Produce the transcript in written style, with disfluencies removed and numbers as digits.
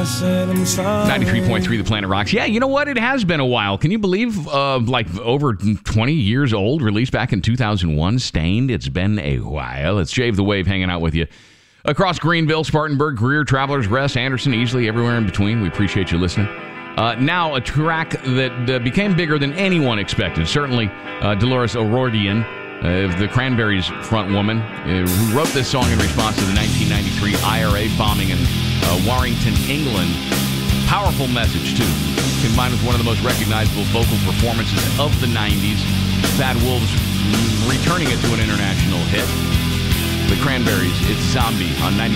93.3 The Planet Rocks. Yeah, you know what? It has been a while. Can you believe, over 20 years old, released back in 2001, Stained? It's been a while. It's Shave the Wave hanging out with you across Greenville, Spartanburg, Greer, Travelers Rest, Anderson, Easley, everywhere in between. We appreciate you listening. Now, a track that became bigger than anyone expected. Certainly, Dolores O'Riordan, the Cranberries front woman, who wrote this song in response to the 1993 IRA bombing in Warrington, England. Powerful message, too. Combined with one of the most recognizable vocal performances of the 90s. Bad Wolves returning it to an international hit. The Cranberries, it's Zombie on 90.